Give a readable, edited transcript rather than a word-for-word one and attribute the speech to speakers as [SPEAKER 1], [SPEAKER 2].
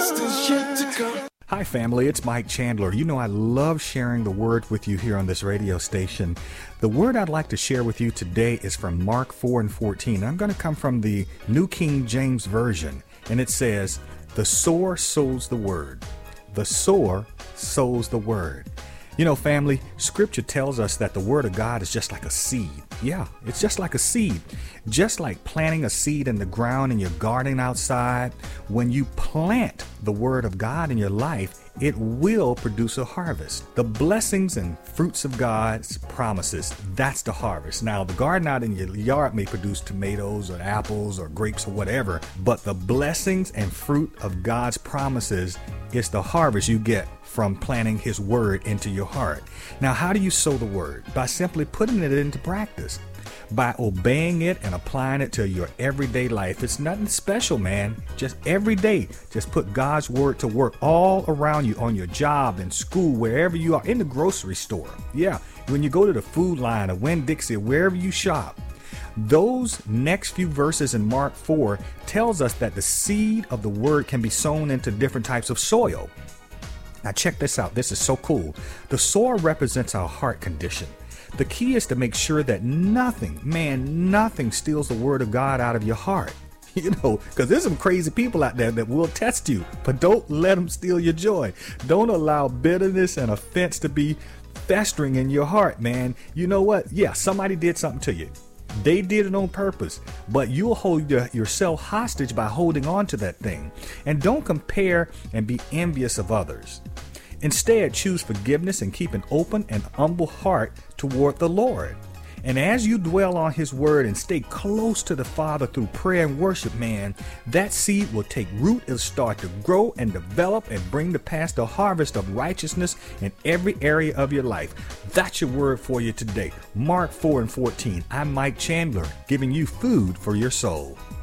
[SPEAKER 1] Hi family, it's Mike Chandler. You know I love sharing the word with you here on this radio station. The word I'd like to share with you today is from Mark 4:14. I'm going to come from the New King James Version, and it says, "The sower sows the word. The sower sows the word." You know, family, scripture tells us that the word of God is just like a seed. Yeah, it's just like a seed. Just like planting a seed in the ground in your garden outside, when you plant the word of God in your life, it will produce a harvest. The blessings and fruits of God's promises, that's the harvest. Now, the garden out in your yard may produce tomatoes or apples or grapes or whatever, but the blessings and fruit of God's promises is the harvest you get from planting his word into your heart. Now, how do you sow the word? By simply putting it into practice. By obeying it and applying it to your everyday life. It's nothing special, man. Just every day, just put God's word to work all around you, on your job, in school, wherever you are, in the grocery store. Yeah, when you go to the Food Line or Winn-Dixie, wherever you shop. Those next few verses in Mark 4 tells us that the seed of the word can be sown into different types of soil. Now check this out. This is so cool. The soil represents our heart condition. The key is to make sure that nothing steals the word of God out of your heart. You know, because there's some crazy people out there that will test you, but don't let them steal your joy. Don't allow bitterness and offense to be festering in your heart, man. You know what? Yeah, somebody did something to you. They did it on purpose, but you'll hold yourself hostage by holding on to that thing. And don't compare and be envious of others. Instead, choose forgiveness and keep an open and humble heart toward the Lord. And as you dwell on his word and stay close to the Father through prayer and worship, man, that seed will take root. It'll start to grow and develop and bring to pass the harvest of righteousness in every area of your life. That's your word for you today. Mark 4:14. I'm Mike Chandler, giving you food for your soul.